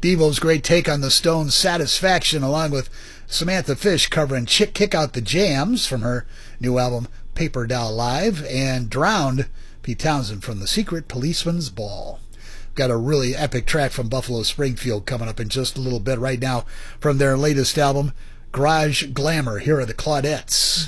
Devo's great take on the Stones' Satisfaction, along with Samantha Fish covering Kick Out the Jams from her new album Paper Doll Live, and Drowned, Pete Townsend from The Secret Policeman's Ball. Got a really epic track from Buffalo Springfield coming up in just a little bit right now from their latest album, Garage Glamour. Here are the Claudettes.